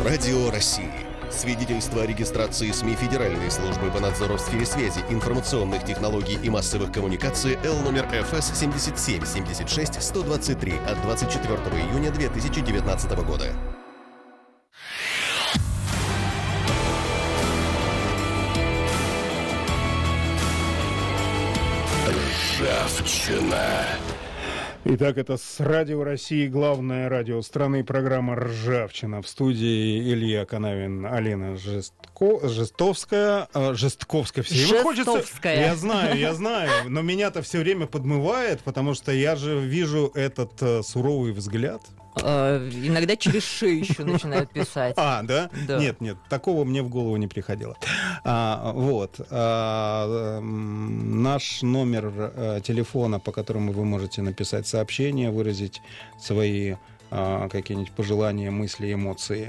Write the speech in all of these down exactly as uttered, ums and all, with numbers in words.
Радио России. Свидетельство о регистрации СМИ Федеральной службы по надзору в сфере связи, информационных технологий и массовых коммуникаций Л номер эф эс семь семь семь шесть сто двадцать три от двадцать четвёртого июня две тысячи девятнадцатого года. Ржавчина. Итак, это с Радио России, главное радио страны, программа «Ржавчина». В студии Илья Канавин, Алина Жестко... Жестовская. Э, Жестковская. Все хочется. Я знаю, я знаю, но меня-то все время подмывает, потому что я же вижу этот э, суровый взгляд. Иногда через шею еще начинают писать. А, да? Да. Нет, нет, такого мне в голову не приходило. А, вот. А, наш номер а, телефона, по которому вы можете написать сообщение, выразить свои а, какие-нибудь пожелания, мысли, эмоции.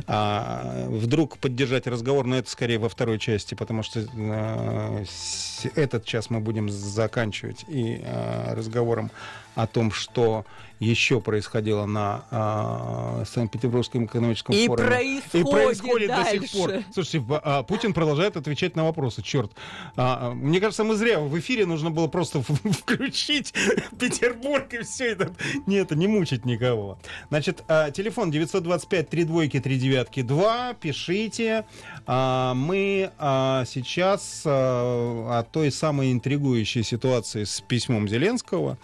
А, вдруг поддержать разговор, но это скорее во второй части, потому что а, с, этот час мы будем заканчивать и а, разговором о том, что еще происходило на а, Санкт-Петербургском экономическом и форуме. Происходит и происходит дальше. до сих пор. Слушайте, а, Путин продолжает отвечать на вопросы. Черт. А, мне кажется, мы зря в эфире нужно было просто включить Петербург и все это. Не, это не мучить никого. Значит, а, телефон девятьсот двадцать пять три двойки три девятки два. Пишите. А, мы а, сейчас а, о той самой интригующей ситуации с письмом Зеленского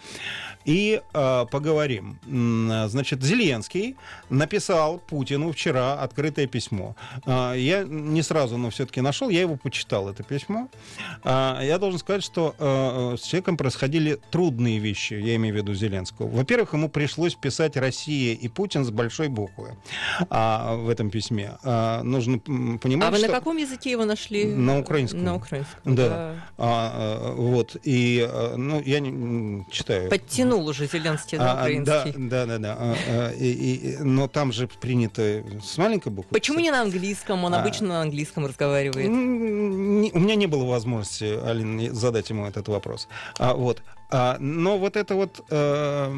и э, поговорим. Значит, Зеленский написал Путину вчера открытое письмо. Э, я не сразу, но все-таки нашел, я его почитал, это письмо. Э, я должен сказать, что э, с человеком происходили трудные вещи, я имею в виду Зеленского. Во-первых, ему пришлось писать «Россия» и «Путин» с большой буквы э, в этом письме. Э, нужно понимать, а вы что... на каком языке его нашли? На украинском. На украинском, да. да. А, вот, и, ну, я не читаю. Подтянул уже Зеленский на а, украинский. Да, да, да. да. А, а, и, и, но там же принято с маленькой буквы. Почему писать. не на английском? Он а, обычно на английском разговаривает. Не, у меня не было возможности, Алин, задать ему этот вопрос. А, вот. А, но вот это вот... А,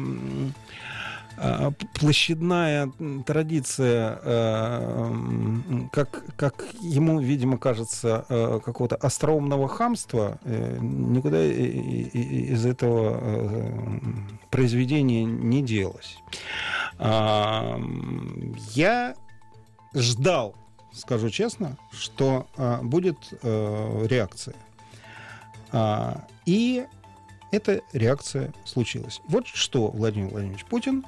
площадная традиция, как, как ему, видимо, кажется, какого-то остроумного хамства, никуда из этого произведения не делось. Я ждал, скажу честно, что будет реакция. И эта реакция случилась. Вот что Владимир Владимирович Путин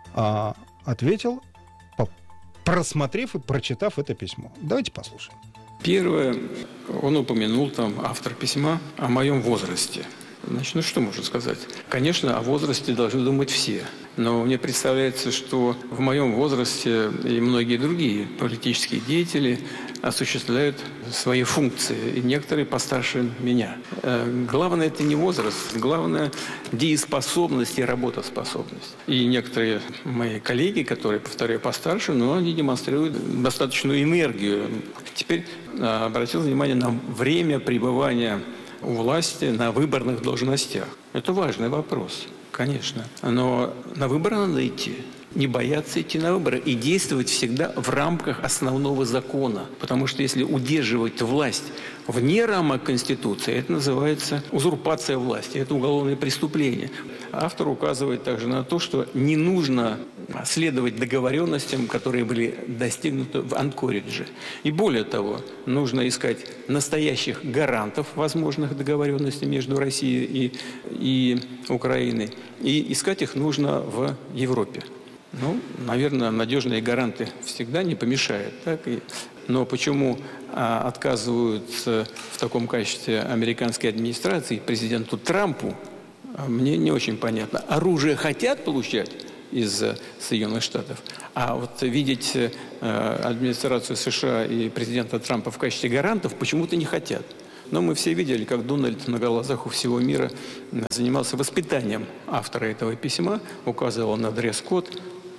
А, ответил, по, просмотрев и прочитав это письмо. Давайте послушаем. Первое, он упомянул там, автор письма, о моем возрасте. Значит, ну что можно сказать? Конечно, о возрасте должны думать все. Но мне представляется, что в моем возрасте и многие другие политические деятели осуществляют свои функции, и некоторые постарше меня. Главное – это не возраст, главное – дееспособность и работоспособность. И некоторые мои коллеги, которые, повторяю, постарше, но они демонстрируют достаточную энергию. Теперь обратил внимание на время пребывания у власти на выборных должностях. Это важный вопрос, конечно. Но на выборы надо идти. Не бояться идти на выборы и действовать всегда в рамках основного закона. Потому что если удерживать власть вне рамок Конституции, это называется узурпация власти, это уголовное преступление. Автор указывает также на то, что не нужно следовать договоренностям, которые были достигнуты в Анкоридже. И более того, нужно искать настоящих гарантов возможных договоренностей между Россией и, и Украиной. И искать их нужно в Европе. Ну, наверное, надежные гаранты всегда не помешают. Так? И, но почему а, отказываются в таком качестве американской администрации президенту Трампу, мне не очень понятно. Оружие хотят получать из Соединенных Штатов, а вот видеть э, администрацию США и президента Трампа в качестве гарантов почему-то не хотят. Но мы все видели, как Дональд на глазах у всего мира занимался воспитанием автора этого письма, указывал на дресс-код.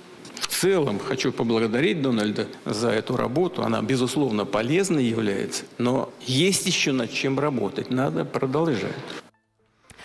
В целом хочу поблагодарить Дональда за эту работу. Она, безусловно, полезной является, но есть еще над чем работать. Надо продолжать.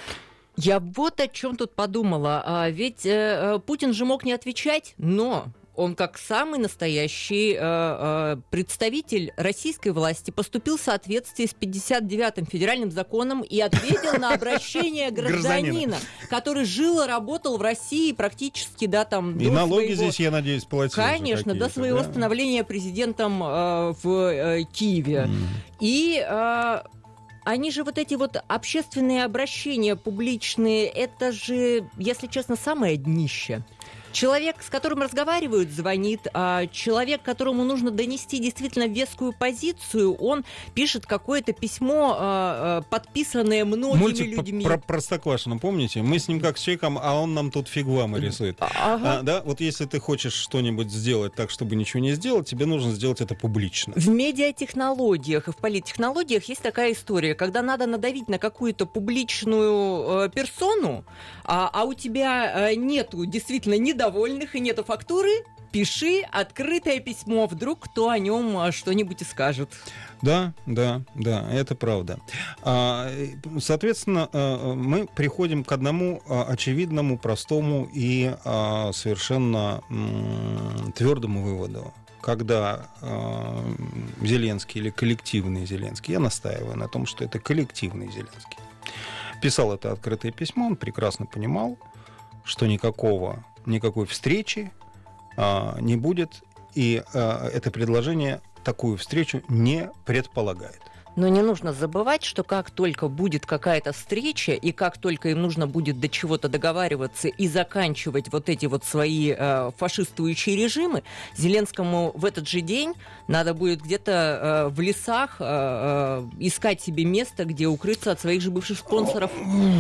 Я вот о чем тут подумала. А ведь э, Путин же мог не отвечать, но он как самый настоящий э, э, представитель российской власти поступил в соответствии с пятьдесят девятым федеральным законом и ответил на обращение гражданина, который жил и работал в России практически, да, там... И налоги здесь, я надеюсь, платил. Конечно, до своего становления президентом э, в э, Киеве. Mm. И э, они же вот эти вот общественные обращения публичные, это же, если честно, самое днище. Человек, с которым разговаривают, звонит, а человек, которому нужно донести действительно вескую позицию, он пишет какое-то письмо, а, а, подписанное многими Мультик людьми. Про Простоквашино, помните? Мы с ним как с человеком, а он нам тут фигвамы рисует. Ага. А, да? Вот если ты хочешь что-нибудь сделать так, чтобы ничего не сделать, тебе нужно сделать это публично. В медиатехнологиях и в политтехнологиях есть такая история, когда надо надавить на какую-то публичную э, персону, а, а у тебя э, нету действительно недовольных и нету фактуры, пиши открытое письмо, вдруг кто о нем что-нибудь и скажет. Да, да, да, это правда. Соответственно, мы приходим к одному очевидному, простому и совершенно твердому выводу. Когда Зеленский или коллективный Зеленский, я настаиваю на том, что это коллективный Зеленский, писал это открытое письмо, он прекрасно понимал, что никакого, никакой встречи а, не будет, и а, это предложение такую встречу не предполагает. Но не нужно забывать, что как только будет какая-то встреча, и как только им нужно будет до чего-то договариваться и заканчивать вот эти вот свои э, фашистующие режимы, Зеленскому в этот же день надо будет где-то э, в лесах э, э, искать себе место, где укрыться от своих же бывших спонсоров.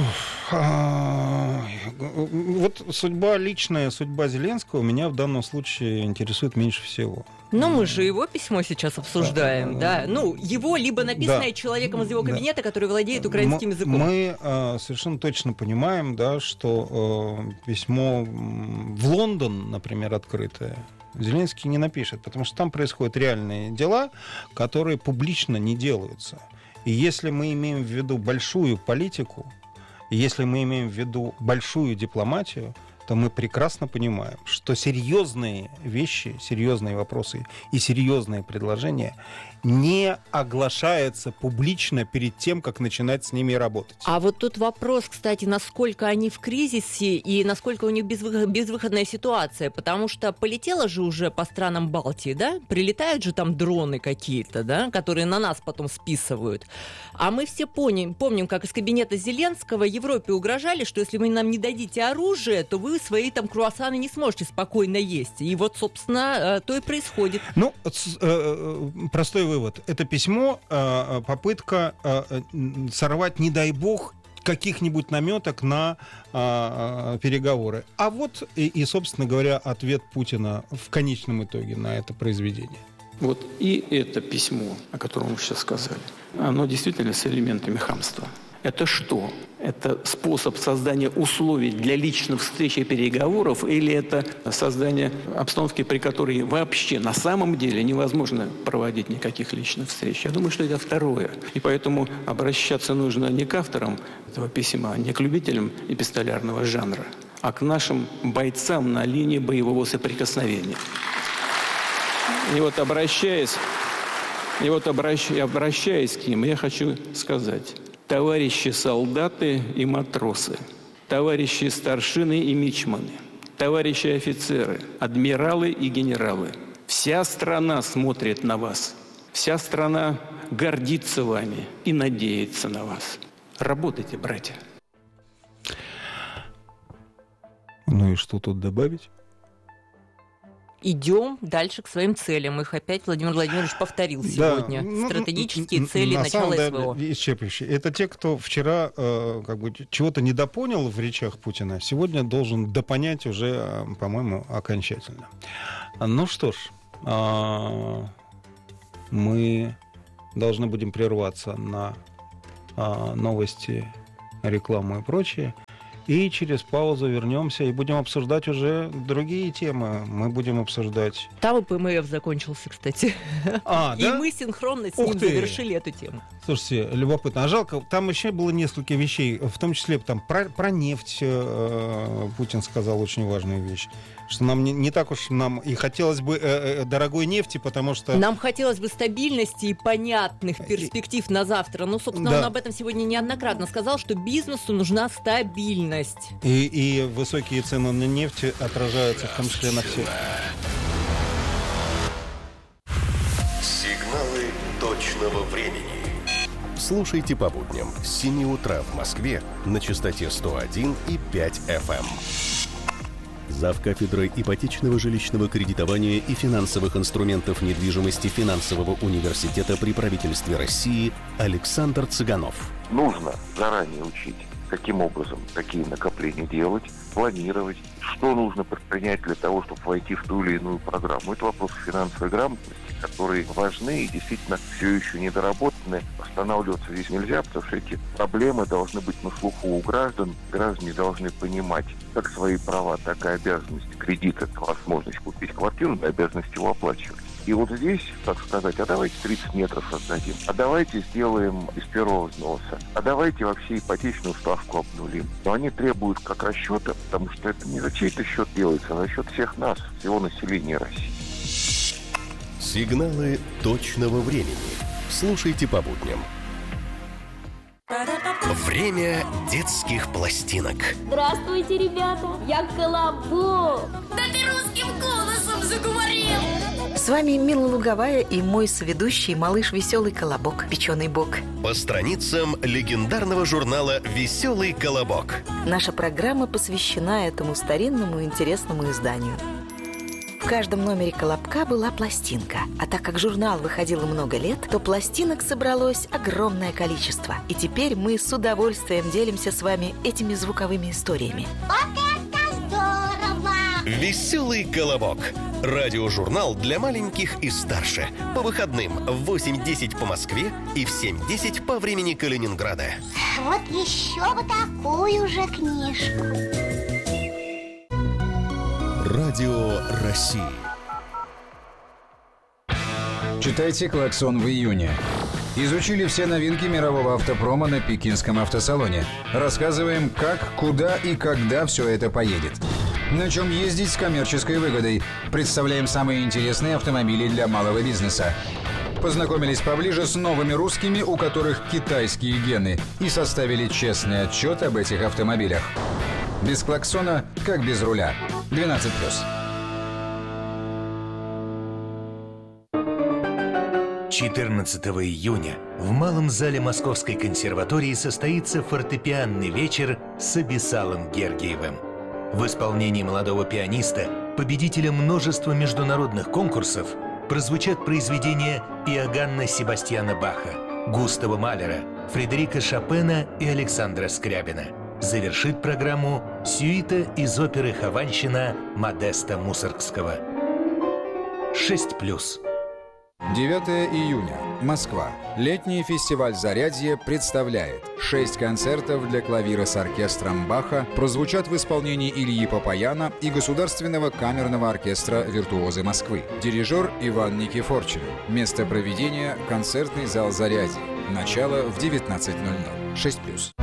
Вот судьба, личная судьба Зеленского меня в данном случае интересует меньше всего. Но мы же его письмо сейчас обсуждаем, да? Ну, его либо написанное да. человеком из его кабинета, да. который владеет украинским языком. Мы э, совершенно точно понимаем, да, что э, письмо в Лондон, например, открытое, Зеленский не напишет, потому что там происходят реальные дела, которые публично не делаются. И если мы имеем в виду большую политику, и если мы имеем в виду большую дипломатию, то мы прекрасно понимаем, что серьезные вещи, серьезные вопросы и серьезные предложения не оглашаются публично перед тем, как начинать с ними работать. А вот тут вопрос, кстати, насколько они в кризисе и насколько у них безвыход- безвыходная ситуация, потому что полетело же уже по странам Балтии, да? Прилетают же там дроны какие-то, да, которые на нас потом списывают. А мы все помним, помним, как из кабинета Зеленского Европе угрожали, что если вы нам не дадите оружие, то вы свои там круассаны не сможете спокойно есть. И вот, собственно, то и происходит. Ну, простой вывод. Это письмо, попытка сорвать, не дай бог, каких-нибудь наметок на а, переговоры. А вот и, и, собственно говоря, ответ Путина в конечном итоге на это произведение. Вот и это письмо, о котором вы сейчас сказали, оно действительно с элементами хамства. Это что? Это способ создания условий для личных встреч и переговоров, или это создание обстановки, при которой вообще на самом деле невозможно проводить никаких личных встреч? Я думаю, что это второе. И поэтому обращаться нужно не к авторам этого письма, не к любителям эпистолярного жанра, а к нашим бойцам на линии боевого соприкосновения. И вот обращаясь, и вот обращ, обращаясь к ним, я хочу сказать: товарищи солдаты и матросы, товарищи старшины и мичманы, товарищи офицеры, адмиралы и генералы, вся страна смотрит на вас, вся страна гордится вами и надеется на вас. Работайте, братья. Ну и что тут добавить? Идем дальше к своим целям. Их опять Владимир Владимирович повторил сегодня. Да, стратегические цели на начала СВО. Исчерпывающие. Это те, кто вчера э, как бы чего-то недопонял в речах Путина, сегодня должен допонять уже, по-моему, окончательно. Ну что ж, э, мы должны будем прерваться на э, новости, рекламу и прочее. И через паузу вернемся и будем обсуждать уже другие темы. Мы будем обсуждать... Там и ПМФ закончился, кстати. А, и да? мы синхронно с Ух ним ты. завершили эту тему. Слушайте, любопытно. А жалко, там еще было несколько вещей, в том числе там про, про нефть э, Путин сказал очень важную вещь. Что нам не, не так уж нам и хотелось бы э, э, дорогой нефти, потому что... Нам хотелось бы стабильности и понятных перспектив на завтра. Ну, собственно, Да. он об этом сегодня неоднократно сказал, что бизнесу нужна стабильность. И, и высокие цены на нефть отражаются в том числе на все. Сигналы точного времени. Слушайте по будням с семи утра в Москве на частоте сто один и пять эф эм. Завкафедрой ипотечного жилищного кредитования и финансовых инструментов недвижимости Финансового университета при правительстве России Александр Цыганов. Нужно заранее учить, каким образом какие накопления делать, планировать, что нужно предпринять для того, чтобы войти в ту или иную программу. Это вопрос финансовой грамотности, которые важны и действительно все еще недоработаны. Останавливаться здесь нельзя, потому что эти проблемы должны быть на слуху у граждан. Граждане должны понимать как свои права, так и обязанности. Кредит – это возможность купить квартиру, и обязанность его оплачивать. И вот здесь, так сказать, а давайте тридцать метров создадим, а давайте сделаем из первого взноса, а давайте вообще ипотечную ставку обнулим. Но они требуют как расчета, потому что это не за чей-то счет делается, а за счет всех нас, всего населения России. Сигналы точного времени. Слушайте по будням. Время детских пластинок. Здравствуйте, ребята! Я Колобок! Да ты русским голосом заговорил! С вами Мила Луговая и мой соведущий малыш Веселый Колобок, Печеный Бок. По страницам легендарного журнала «Веселый Колобок». Наша программа посвящена этому старинному и интересному изданию. В каждом номере «Колобка» была пластинка. А так как журнал выходил много лет, то пластинок собралось огромное количество. И теперь мы с удовольствием делимся с вами этими звуковыми историями. Вот это здорово! «Веселый Колобок». Радиожурнал для маленьких и старше. По выходным в восемь десять по Москве и в семь десять по времени Калининграда. Вот еще бы такую же книжку. Радио России. Читайте «Клаксон» в июне. Изучили все новинки мирового автопрома на Пекинском автосалоне. Рассказываем, как, куда и когда все это поедет. На чем ездить с коммерческой выгодой. Представляем самые интересные автомобили для малого бизнеса. Познакомились поближе с новыми русскими, у которых китайские гены, и составили честный отчет об этих автомобилях. Без клаксона, как без руля. двенадцать плюс. четырнадцатого июня в Малом зале Московской консерватории состоится фортепианный вечер с Абисалом Гергиевым. В исполнении молодого пианиста, победителя множества международных конкурсов, прозвучат произведения Иоганна Себастьяна Баха, Густава Малера, Фредерика Шопена и Александра Скрябина. Завершит программу сюита из оперы «Хованщина» Модеста Мусоргского. шесть плюс. девятого июня. Москва. Летний фестиваль «Зарядье» представляет шесть концертов для клавира с оркестром Баха прозвучат в исполнении Ильи Папаяна и Государственного камерного оркестра «Виртуозы Москвы». Дирижер Иван Никифорчин. Место проведения – концертный зал «Зарядье». Начало в девятнадцать ноль ноль. шесть плюс.